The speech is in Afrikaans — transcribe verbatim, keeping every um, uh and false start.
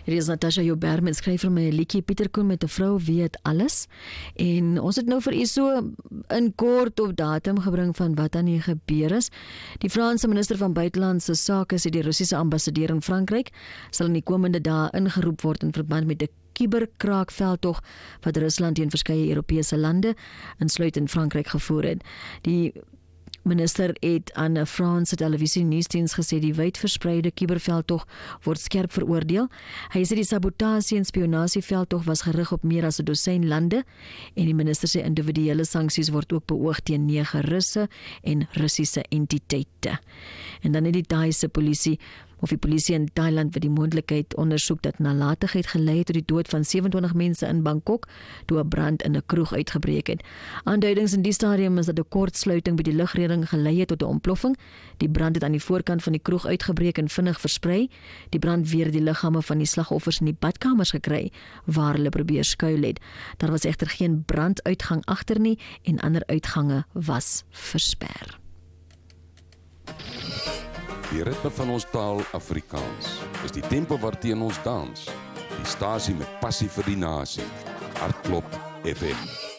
Hier is Natasha Joubert met skryf vir my 'n liedjie Pieter Koen met 'n vrou weet alles. En ons het nou vir u so in kort op datum gebring van wat aan hier gebeur is. Die Franse minister van buitelandse sake sê die Russiese ambassadeur in Frankryk sal in die komende dae ingeroep word in verband met 'n kuberkraakveldtog wat Rusland teen verskeie Europese lande, insluitend Frankryk, gevoer het. Die minister het aan 'n Franse televisie nuusdiens gesê die wydverspreide kuberveldtog word skerp veroordeel. Hy sê die sabotasie en spionasieveldtog was gerig op meer as 'n dosyn lande en die minister sê individuele sanksies word ook beoog teen nege Russe en Russiese entiteite. En dan het die Thaise polisie of die polisie in Thailand wat die moontlikheid ondersoek dat nalatigheid gelei het tot die dood van sewe-en-twintig mense in Bangkok toe 'n brand in 'n kroeg uitgebreek het. Aanduidings in die stadium is dat 'n kortsluiting by die lugreëling gelei het tot 'n ontploffing. Die brand het aan die voorkant van die kroeg uitgebreek en vinnig versprei. Die brand weer die liggame van die slagoffers in die badkamers gekry waar hulle probeer skuil het. Daar was egter geen branduitgang agter nie en ander uitgange was versper. Die ritme van ons taal Afrikaans is die tempo waarteen ons dans. Die stasie met passie vir die nasie. Hartklop F M.